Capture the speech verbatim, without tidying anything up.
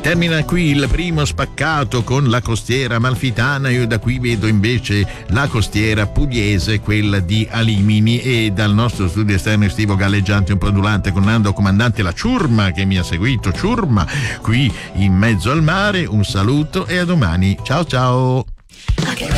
Termina qui il primo spaccato con la costiera amalfitana. Io da qui vedo invece la costiera pugliese, quella di Alimini, e dal nostro studio esterno estivo galleggiante un po' ondulante con Nando Comandante, la ciurma che mi ha seguito, ciurma qui in mezzo al mare. Un saluto e a domani, ciao ciao.